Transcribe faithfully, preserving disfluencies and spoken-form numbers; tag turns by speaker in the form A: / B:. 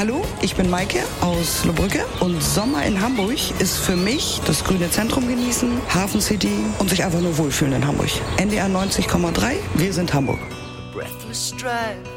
A: Hallo, ich bin Maike aus Lohbrügge und Sommer in Hamburg ist für mich das grüne Zentrum genießen, Hafen City und sich einfach nur wohlfühlen in Hamburg. N D R neunzig Komma drei, wir sind Hamburg.
B: Breathless stride